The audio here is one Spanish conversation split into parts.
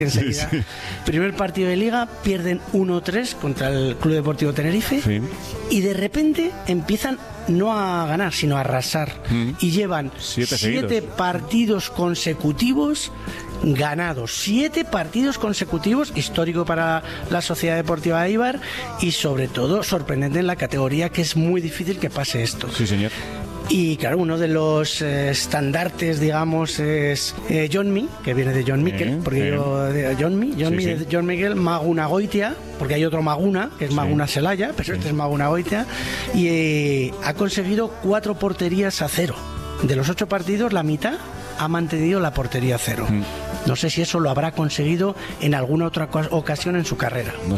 enseguida. Sí. Primer partido de Liga, pierden 1-3 contra el Club Deportivo Tenerife, Sí. y de repente empiezan no a ganar, sino a arrasar. Y llevan 7 7 partidos consecutivos ganados. 7 partidos consecutivos, histórico para la Sociedad Deportiva Eibar, y sobre todo sorprendente en la categoría, que es muy difícil que pase esto. Sí, señor. Y claro, uno de los estandartes, digamos, es John Mee, que viene de John Miquel, porque yo de John Mee, de John Miquel, Maguna Goitia, porque hay otro Maguna, que es Maguna Celaya, pero este es Maguna Goitia, y ha conseguido 4 porterías a 0. De los 8 partidos, la mitad ha mantenido la portería a 0. No sé si eso lo habrá conseguido en alguna otra ocasión en su carrera. No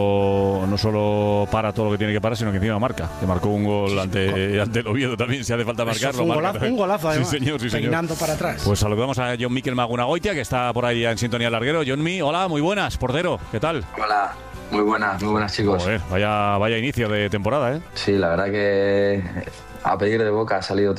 solo para todo lo que tiene que parar, sino que encima marca. Que marcó un gol ante el Oviedo también, si hace falta marcarlo. Un golazo, además. Sí, señor. Peinando para atrás. Pues saludamos a Jon Miquel Magunagoitia, que está por ahí en sintonía al larguero. Jon Mi, hola, muy buenas, portero, ¿qué tal? Hola, muy buenas chicos. Joder, vaya inicio de temporada, ¿eh? Sí, la verdad que a pedir de boca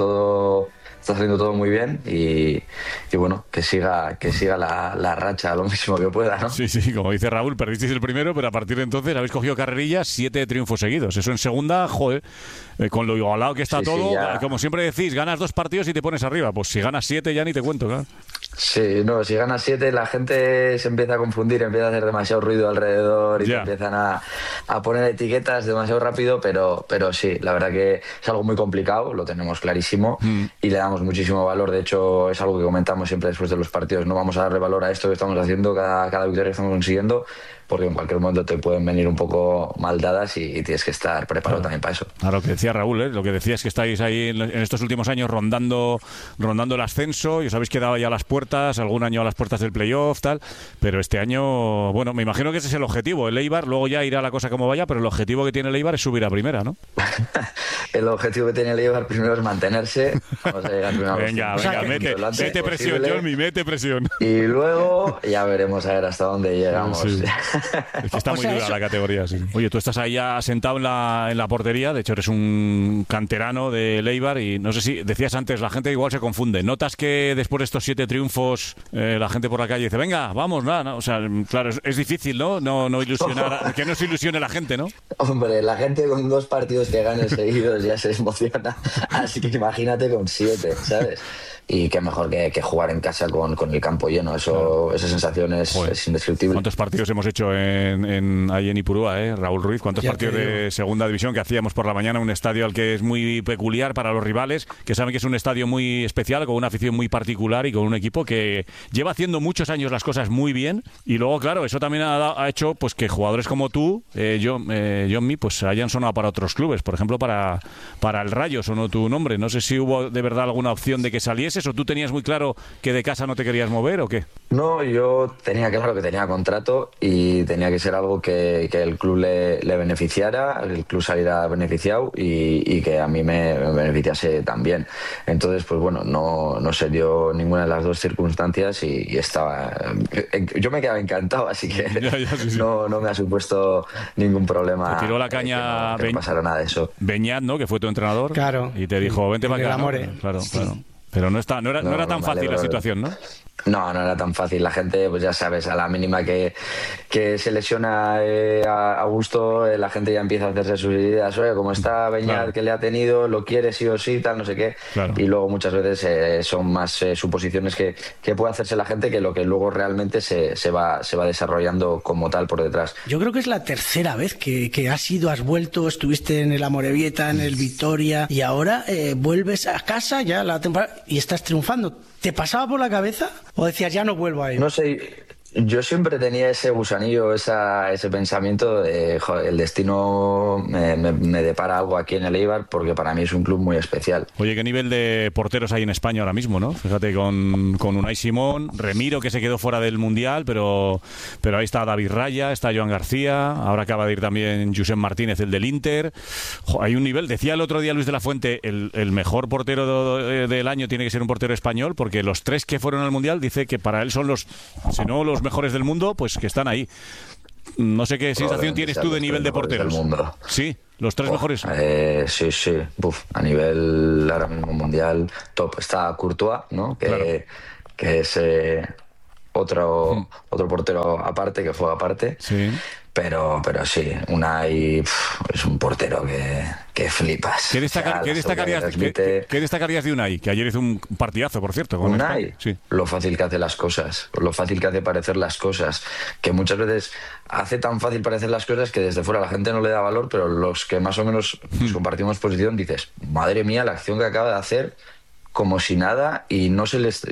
está saliendo todo muy bien y bueno, que siga la racha lo máximo que pueda, ¿no? Sí, como dice Raúl, perdisteis el primero, pero a partir de entonces habéis cogido carrerillas, 7 triunfos seguidos. Eso en segunda, joder, con lo igualado que está todo, como siempre decís, ganas 2 partidos y te pones arriba. Pues si ganas 7 ya ni te cuento, ¿no? Sí, no, si ganas 7 la gente se empieza a confundir, empieza a hacer demasiado ruido alrededor y te empiezan a poner etiquetas demasiado rápido, pero sí, la verdad que es algo muy complicado, lo tenemos clarísimo y le damos muchísimo valor. De hecho, es algo que comentamos siempre después de los partidos, no vamos a darle valor a esto que estamos haciendo, cada victoria que estamos consiguiendo, porque en cualquier momento te pueden venir un poco mal dadas y tienes que estar preparado también para eso. Claro, lo que decía Raúl, lo que decía es que estáis ahí en estos últimos años rondando el ascenso y os habéis quedado ya a las puertas, algún año a las puertas del playoff, tal, pero este año, bueno, me imagino que ese es el objetivo, el Eibar, luego ya irá la cosa como vaya, pero el objetivo que tiene el Eibar es subir a primera, ¿no? El objetivo que tiene el Eibar primero es mantenerse. Vamos a llegar primero venga, mete presión, Jonmi, mete presión. Y luego ya veremos a ver hasta dónde llegamos. Sí. Es que está muy dura la categoría, sí. Oye, tú estás ahí ya sentado en la portería, de hecho eres un canterano de Eibar y no sé si, decías antes, la gente igual se confunde. ¿Notas que después de estos 7 triunfos la gente por la calle dice, venga, vamos, nada? O sea, claro, es difícil, ¿no? No ilusionar, que no se ilusione la gente, ¿no? Hombre, la gente con 2 partidos que gane seguidos ya se emociona, así que imagínate con 7, ¿sabes? Y qué mejor que jugar en casa con el campo lleno. Esa sensación es indescriptible. ¿Cuántos partidos hemos hecho ahí en Ipurúa, Raúl Ruiz? ¿Cuántos partidos de segunda división que hacíamos por la mañana? Un estadio al que es muy peculiar para los rivales, que saben que es un estadio muy especial, con una afición muy particular y con un equipo que lleva haciendo muchos años las cosas muy bien. Y luego, claro, eso también ha hecho pues que jugadores como tú, Jon Mi, pues hayan sonado para otros clubes. Por ejemplo, para el Rayo sonó tu nombre. No sé si hubo de verdad alguna opción de que saliese, ¿o tú tenías muy claro que de casa no te querías mover o qué? No, yo tenía claro que tenía contrato y tenía que ser algo que el club le beneficiara, el club saliera beneficiado y que a mí me beneficiase también. Entonces, pues bueno, no se dio ninguna de las 2 circunstancias y estaba... Yo me quedaba encantado, así que sí. No me ha supuesto ningún problema. Te tiró la caña que no pasara nada de eso. Beñat, ¿no? Que fue tu entrenador. Claro. Y te dijo, vente para acá, ¿no? Claro. Pero no era tan fácil la situación, ¿no? No era tan fácil. La gente, pues ya sabes, a la mínima que se lesiona a gusto, la gente ya empieza a hacerse sus ideas. Oye, como está Beñat, que le ha tenido, lo quiere sí o sí, tal, no sé qué. Claro. Y luego muchas veces son más suposiciones que puede hacerse la gente que lo que luego realmente se va desarrollando como tal por detrás. Yo creo que es la tercera vez que has vuelto, estuviste en el Amorebieta, en el Vitoria, y ahora vuelves a casa ya la temporada y estás triunfando. ¿Te pasaba por la cabeza o decías ya no vuelvo a ir? No sé, yo siempre tenía ese gusanillo, ese pensamiento de joder, el destino me depara algo aquí en el Eibar, porque para mí es un club muy especial. Oye, ¿qué nivel de porteros hay en España ahora mismo, no? Fíjate, con Unai Simón, Remiro, que se quedó fuera del Mundial, pero ahí está David Raya, está Joan García, ahora acaba de ir también Josep Martínez, el del Inter. Hay un nivel, decía el otro día Luis de la Fuente, el mejor portero del año tiene que ser un portero español, porque los 3 que fueron al Mundial dice que para él son si no los mejores del mundo, pues que están ahí. No sé qué sensación tienes tú de nivel de porteros. Del mundo. Sí, los 3 mejores. Sí. A nivel ahora mismo mundial top está Courtois, ¿no? Que es otro portero aparte, que juega aparte. Sí. Pero sí, Unai es un portero que flipas. ¿Qué destacarías de Unai? Que ayer hizo un partidazo, por cierto. Con Unai, sí. Lo fácil que hace las cosas, lo fácil que hace parecer las cosas, que muchas veces hace tan fácil parecer las cosas que desde fuera la gente no le da valor, pero los que más o menos compartimos posición dices, madre mía, la acción que acaba de hacer, como si nada, y la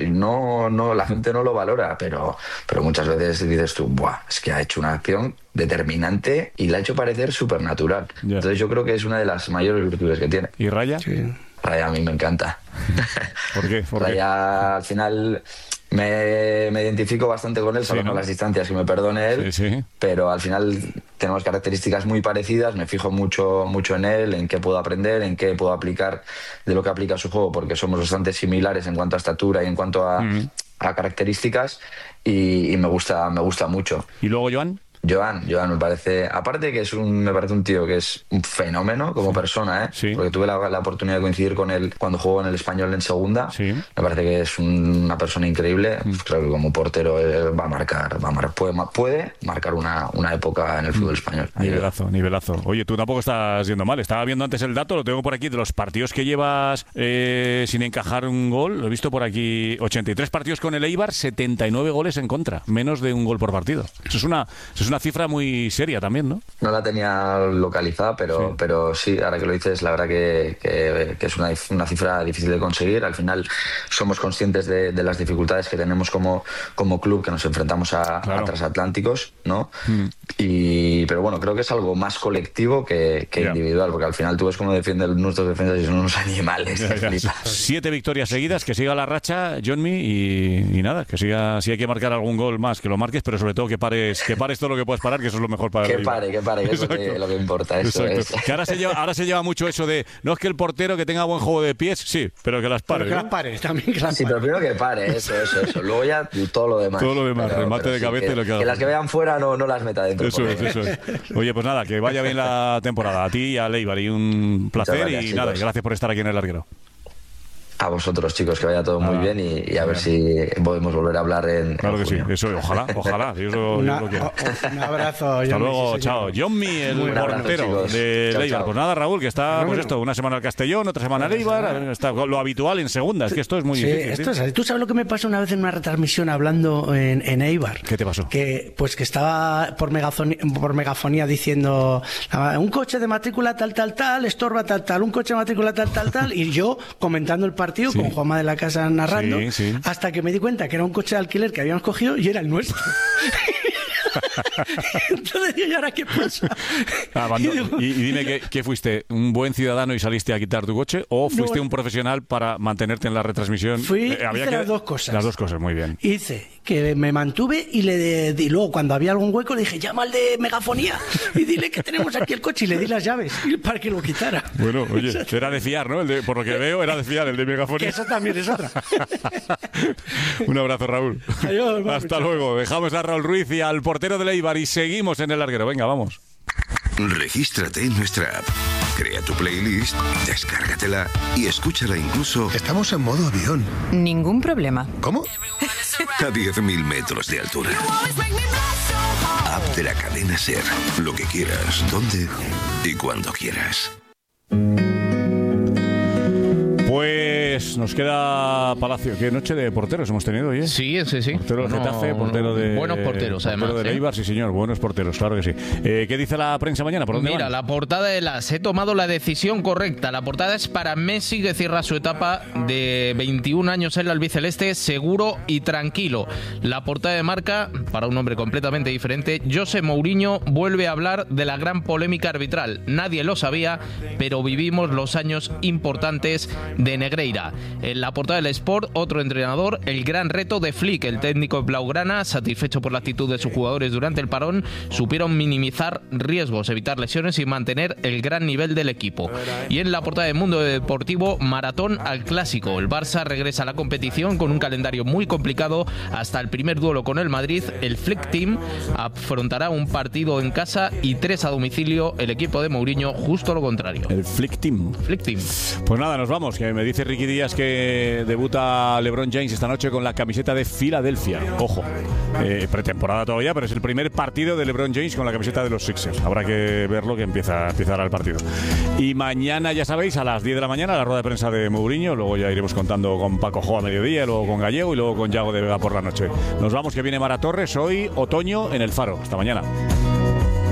gente no lo valora, pero muchas veces dices tú, buah, es que ha hecho una acción determinante y la ha hecho parecer súper natural. Yeah. Entonces yo creo que es una de las mayores virtudes que tiene. ¿Y Raya? Sí. Raya a mí me encanta. ¿Por qué? Raya, al final me identifico bastante con él, salvo las distancias, que me perdone él, pero al final tenemos características muy parecidas, me fijo mucho en él, en qué puedo aprender, en qué puedo aplicar de lo que aplica su juego, porque somos bastante similares en cuanto a estatura y en cuanto a características, y me gusta mucho. ¿Y luego Joan me parece, aparte que me parece un tío que es un fenómeno como persona, porque tuve la oportunidad de coincidir con él cuando jugó en el Español en segunda. Me parece que es una persona increíble. Creo que como portero puede marcar una época en el fútbol español. Nivelazo. Oye, tú tampoco estás yendo mal. Estaba viendo antes el dato, lo tengo por aquí, de los partidos que llevas sin encajar un gol. Lo he visto por aquí, 83 partidos con el Eibar, 79 goles en contra, menos de un gol por partido. Eso es una cifra muy seria también, ¿no? No la tenía localizada, pero sí, ahora que lo dices, la verdad que es una cifra difícil de conseguir. Al final somos conscientes de las dificultades que tenemos como club, que nos enfrentamos a transatlánticos, ¿no? Pero bueno, creo que es algo más colectivo que individual, porque al final tú ves cómo defienden nuestros defensas y son unos animales. 7 victorias seguidas, que siga la racha, Johnny, y nada, que siga. Si hay que marcar algún gol más, que lo marques, pero sobre todo que pares todo lo que puedes parar, que eso es lo mejor para que pare, que es lo que importa. Eso es. Que ahora se lleva mucho eso de, no es que el portero que tenga buen juego de pies, sí, pero que las pare. Pero que las pare, también que las pare. Sí, pero primero que pare, eso. Luego ya todo lo demás. Remate de cabeza y lo que las que vean fuera no las meta dentro. Eso es. Oye, pues nada, que vaya bien la temporada. A ti y a Leibar, y un placer. Gracias, y nada, gracias por estar aquí en El Larguero. A vosotros, chicos, que vaya todo muy bien y a ver si podemos volver a hablar en Claro que junio. sí, eso, ojalá. Un abrazo. Hasta luego, chao. Johnny, el portero de Leibar. Chao. Pues nada, Raúl, que está una semana al Castellón, otra semana al Eibar, está lo habitual en segunda, es que esto es muy difícil. Esto es así. ¿Tú sabes lo que me pasó una vez en una retransmisión hablando en Eibar? ¿Qué te pasó? Que estaba por megafonía diciendo, un coche de matrícula tal, estorba tal, un coche de matrícula tal, y yo comentando el partido con Juanma de la Casa narrando, hasta que me di cuenta que era un coche de alquiler que habíamos cogido y era el nuestro. Entonces digo, ¿y ahora qué pasa? Y dime, ¿qué fuiste? ¿Un buen ciudadano y saliste a quitar tu coche? ¿O fuiste un profesional para mantenerte en la retransmisión? Hice las dos cosas. Las dos cosas, muy bien. Hice que me mantuve y luego cuando había algún hueco le dije, llama al de megafonía y dile que tenemos aquí el coche, y le di las llaves para que lo quitara. Bueno, oye, era de fiar, ¿no? Por lo que veo, era de fiar el de megafonía. Que eso también es otra. Un abrazo, Raúl. Adiós, hasta luego. Dejamos a Raúl Ruiz y al portero de Eibar y seguimos en El Larguero. Venga, vamos. Regístrate en nuestra app. Crea tu playlist, descárgatela y escúchala incluso... Estamos en modo avión. Ningún problema. ¿Cómo? A 10.000 metros de altura. App de la cadena SER. Lo que quieras, donde y cuando quieras. Pues nos queda Palacio. ¿Qué noche de porteros hemos tenido hoy? Sí. Portero de Getafe, portero de... Buenos porteros, además. Portero de Eibar, sí señor, buenos porteros, claro que sí. ¿Qué dice la prensa mañana? ¿Por dónde Mira, van? la portada de he tomado la decisión correcta. La portada es para Messi, que cierra su etapa de 21 años en el albiceleste, seguro y tranquilo. La portada de Marca, para un hombre completamente diferente, José Mourinho vuelve a hablar de la gran polémica arbitral. Nadie lo sabía, pero vivimos los años importantes de Negreira. En la portada del Sport, otro entrenador, el gran reto de Flick. El técnico blaugrana, satisfecho por la actitud de sus jugadores durante el parón, supieron minimizar riesgos, evitar lesiones y mantener el gran nivel del equipo. Y en la portada del Mundo Deportivo, maratón al clásico. El Barça regresa a la competición con un calendario muy complicado hasta el primer duelo con el Madrid. El Flick Team afrontará un partido en casa y 3 a domicilio. El equipo de Mourinho, justo lo contrario. El Flick Team. Flick Team. Pues nada, nos vamos, que me dice Ricky Díaz es que debuta LeBron James esta noche con la camiseta de Filadelfia. Ojo, pretemporada todavía, pero es el primer partido de LeBron James con la camiseta de los Sixers. Habrá que verlo, que empieza ahora el partido. Y mañana, ya sabéis, a las 10 de la mañana, la rueda de prensa de Mourinho. Luego ya iremos contando con Paco Jo a mediodía, luego con Gallego y luego con Yago de Vega por la noche. Nos vamos, que viene Mara Torres hoy, otoño en el Faro. Hasta mañana.